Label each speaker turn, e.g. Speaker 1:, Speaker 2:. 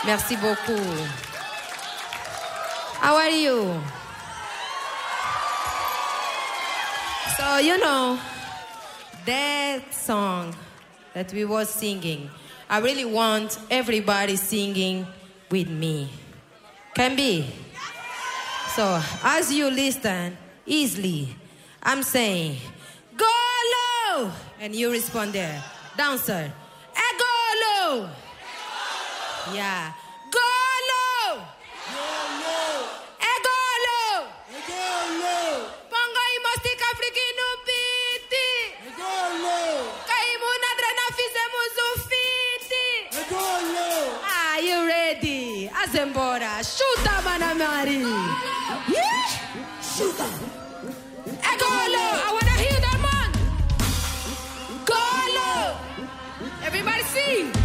Speaker 1: Merci beaucoup. How are you? So, that song that we were singing, I really want everybody singing with me. Can be? So, as you listen easily, I'm saying, go low! And you respond there. Dancer, go low! Yeah. Go low! Go low! Pongo i mostik afrikinu piti! Kaimu nadra fizemos fiti! Are you ready? Azembora, chuta, Manamari! Yeah? Chuta! Go low! I wanna hear that man! Go low! Everybody sing!